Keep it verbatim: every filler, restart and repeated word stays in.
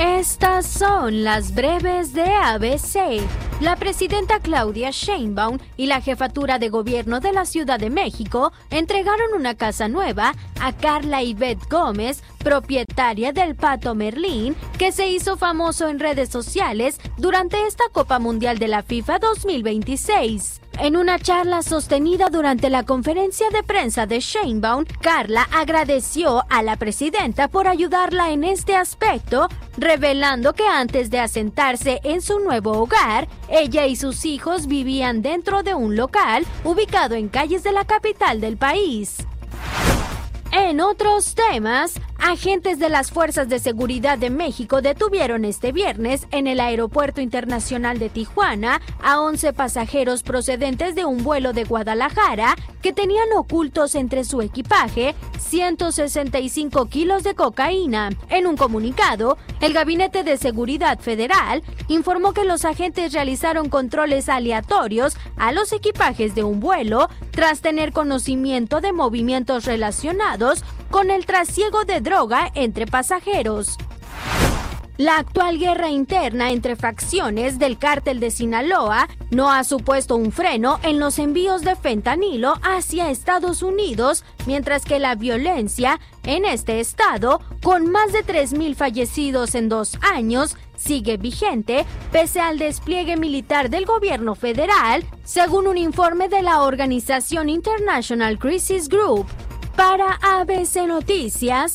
Estas son las breves de A B C. La presidenta Claudia Sheinbaum y la jefatura de gobierno de la Ciudad de México entregaron una casa nueva a Carla Ivette Gómez, propietaria del Pato Merlín, que se hizo famoso en redes sociales durante esta Copa Mundial de la FIFA dos mil veintiséis. En una charla sostenida durante la conferencia de prensa de Sheinbaum, Carla agradeció a la presidenta por ayudarla en este aspecto, revelando que antes de asentarse en su nuevo hogar, ella y sus hijos vivían dentro de un local ubicado en calles de la capital del país. En otros temas, agentes de las Fuerzas de Seguridad de México detuvieron este viernes en el Aeropuerto Internacional de Tijuana a once pasajeros procedentes de un vuelo de Guadalajara que tenían ocultos entre su equipaje ciento sesenta y cinco kilos de cocaína. En un comunicado, el Gabinete de Seguridad Federal informó que los agentes realizaron controles aleatorios a los equipajes de un vuelo tras tener conocimiento de movimientos relacionados con el trasiego de droga entre pasajeros. La actual guerra interna entre facciones del cártel de Sinaloa no ha supuesto un freno en los envíos de fentanilo hacia Estados Unidos, mientras que la violencia en este estado, con más de tres mil fallecidos en dos años, sigue vigente pese al despliegue militar del gobierno federal, según un informe de la organización International Crisis Group. Para A B C Noticias,